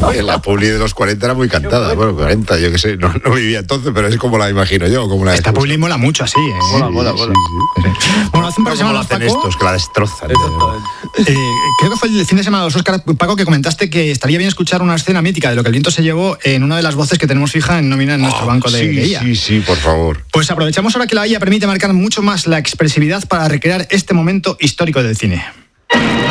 La publi de los 40 era muy cantada. Bueno, 40, yo qué sé, no vivía entonces, pero es como la imagino yo. Como la esta publi mola mucho así, Mola. Bueno, hace un par de semanas, hacen Paco, estos que la destrozan. creo que fue el fin de semana de los Oscar, Paco, que comentaste que estaría bien escuchar una escena mítica de Lo que el viento se llevó en una de las voces que tenemos fija en nómina en nuestro banco de guía. Sí, por favor. Pues aprovechamos ahora que la IA permite marcar mucho más la expresividad para recrear este momento histórico del cine.